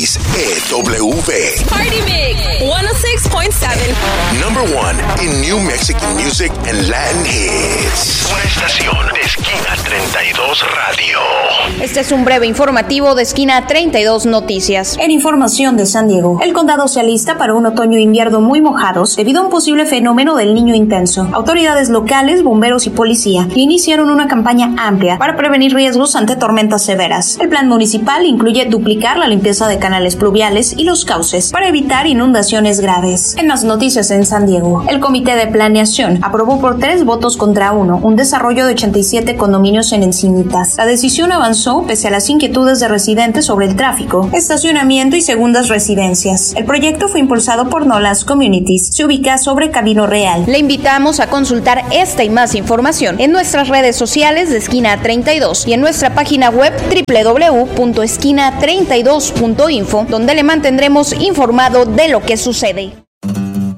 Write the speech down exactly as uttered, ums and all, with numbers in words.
seis E W. Party Mix ciento seis punto siete. Number one in New Mexican music and Latin hits. Una estación de Esquina treinta y dos Radio. Este es un breve informativo de Esquina treinta y dos Noticias. En información de San Diego, el condado se alista para un otoño e invierno muy mojados debido a un posible fenómeno del Niño intenso. Autoridades locales, bomberos y policía iniciaron una campaña amplia para prevenir riesgos ante tormentas severas. El plan municipal incluye duplicar la limpieza de canales pluviales y los cauces para evitar inundaciones graves. En las noticias en San Diego, el Comité de Planeación aprobó por tres votos contra uno un desarrollo de ochenta y siete condominios en Encinitas. La decisión avanzó pese a las inquietudes de residentes sobre el tráfico, estacionamiento y segundas residencias. El proyecto fue impulsado por Nolas Communities. Se ubica sobre Camino Real. Le invitamos a consultar esta y más información en nuestras redes sociales de Esquina treinta y dos y en nuestra página web doble u doble u doble u punto esquina treinta y dos punto info, donde le mantendremos informado de lo que sucede.